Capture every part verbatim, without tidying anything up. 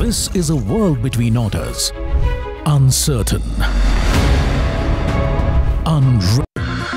This is a world between orders. Uncertain. Unreal.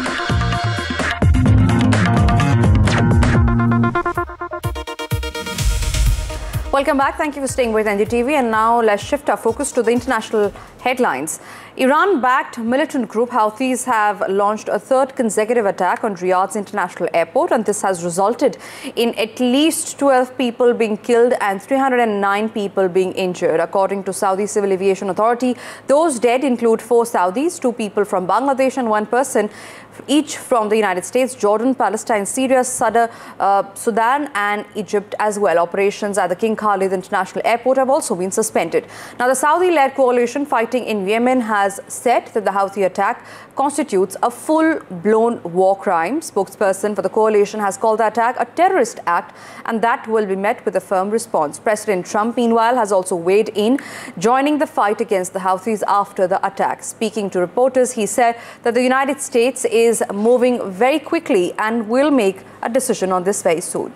Welcome back. Thank you for staying with N D T V. And now let's shift our focus to the international headlines. Iran-backed militant group Houthis have launched a third consecutive attack on Riyadh's international airport, and this has resulted in at least twelve people being killed and three hundred nine people being injured. According to Saudi Civil Aviation Authority, those dead include four Saudis, two people from Bangladesh and one person each from the United States, Jordan, Palestine, Syria, Sudan, uh, Sudan and Egypt as well. Operations at the King Khalid International Airport have also been suspended. Now, the Saudi-led coalition fighting in Yemen has said that the Houthi attack constitutes a full-blown war crime. Spokesperson for the coalition has called the attack a terrorist act, and that will be met with a firm response. President Trump, meanwhile, has also weighed in, joining the fight against the Houthis after the attack. Speaking to reporters, he said that the United States is is moving very quickly and will make a decision on this very soon.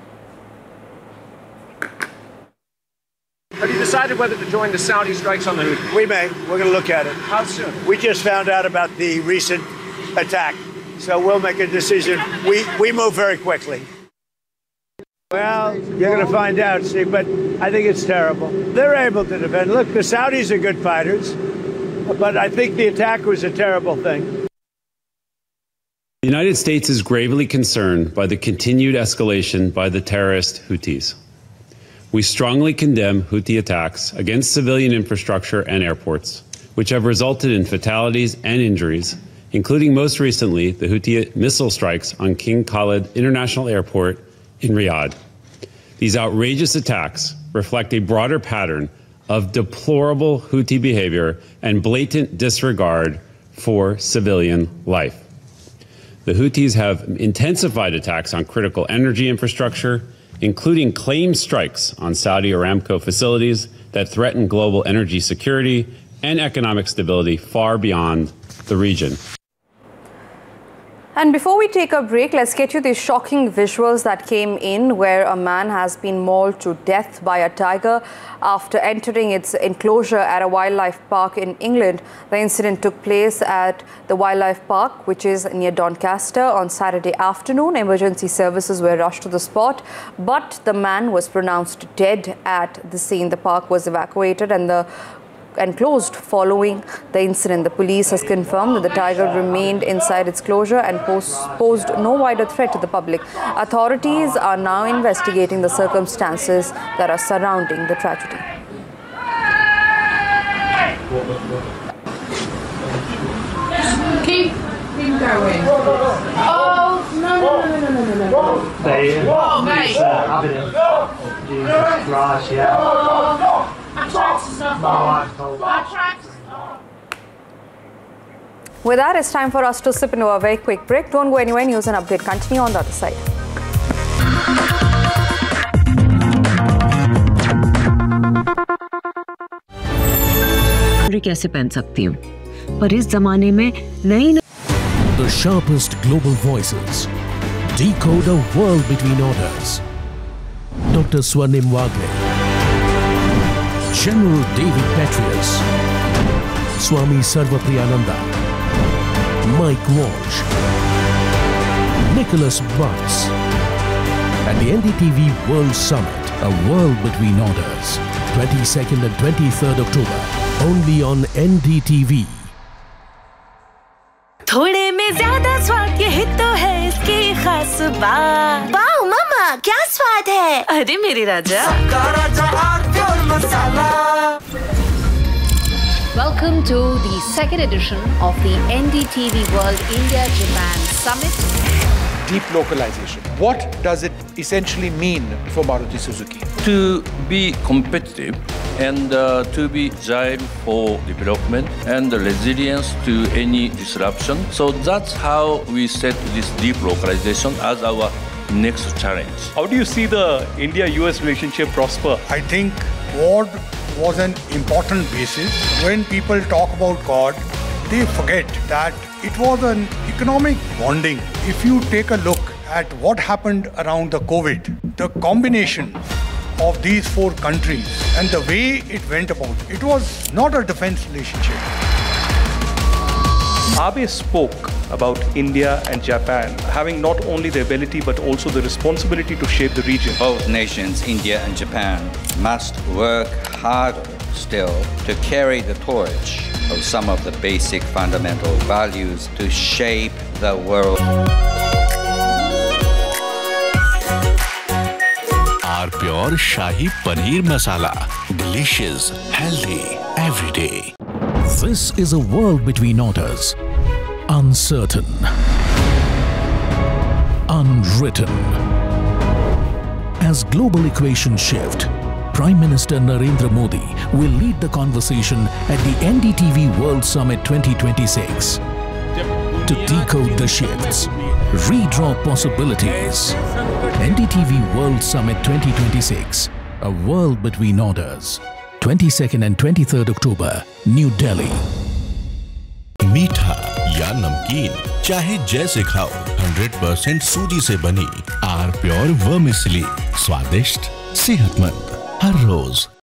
Have you decided whether to join the Saudi strikes on the Houthis? We may. We're going to look at it. How soon? We just found out about the recent attack, so we'll make a decision. We, we move very quickly. Well, you're going to find out, Steve, but I think it's terrible. They're able to defend. Look, the Saudis are good fighters, but I think the attack was a terrible thing. The United States is gravely concerned by the continued escalation by the terrorist Houthis. We strongly condemn Houthi attacks against civilian infrastructure and airports, which have resulted in fatalities and injuries, including most recently the Houthi missile strikes on King Khalid International Airport in Riyadh. These outrageous attacks reflect a broader pattern of deplorable Houthi behavior and blatant disregard for civilian life. The Houthis have intensified attacks on critical energy infrastructure, including claimed strikes on Saudi Aramco facilities that threaten global energy security and economic stability far beyond the region. And before we take a break, let's get you these shocking visuals that came in where a man has been mauled to death by a tiger after entering its enclosure at a wildlife park in England. The incident took place at the wildlife park, which is near Doncaster, on Saturday afternoon. Emergency services were rushed to the spot, but the man was pronounced dead at the scene. The park was evacuated and the and closed following the incident. The police has confirmed that the tiger remained inside its closure and pos posed no wider threat to the public. Authorities are now investigating the circumstances that are surrounding the tragedy. Keep, keep going. Oh, no, no, no, no, no, no, no. They uh, use uh, evidence of using grass, yeah. With that, it's time for us to slip into a very quick break. Don't go anywhere. News and update continue on the other side. कैसे पहन सकती हूँ पर इस जमाने में नई The sharpest global voices decode a world between orders. Doctor Swarnim Wagle, General David Petraeus, Swami Sarvapriyananda, Mike Walsh, Nicholas Bunce, at the N D T V World Summit, a world between orders, twenty-second and twenty-third October, only on N D T V. थोड़े में ज्यादा स्वाद ये तो है इसकी खास बात। वाओ मामा क्या स्वाद है? अरे मेरे राजा। Welcome to the second edition of the N D T V World India Japan Summit. Deep localization. What does it essentially mean for Maruti Suzuki? To be competitive and uh, to be agile for development and resilience to any disruption. So that's how we set this deep localization as our next challenge. How do you see the India U S relationship prosper? I think Ford was an important basis. When people talk about God, they forget that it was an economic bonding. If you take a look at what happened around the COVID, the combination of these four countries and the way it went about, it was not a defense relationship. Abe spoke about India and Japan having not only the ability but also the responsibility to shape the region. Both nations, India and Japan, must work harder still to carry the torch of some of the basic fundamental values to shape the world. Our pure Shahi Paneer Masala. Delicious, healthy, every day. This is a world between orders. Uncertain. Unwritten. As global equations shift, Prime Minister Narendra Modi will lead the conversation at the N D T V World Summit twenty twenty-six. To decode the shifts, redraw possibilities. N D T V World Summit twenty twenty-six, a world between orders. twenty-second and twenty-third October, New Delhi. मीठा या नमकीन, चाहे जैसे खाओ, hundred percent सूजी से बनी are pure vermicelli, स्वादिष्ट, सेहतमंद, हर रोज।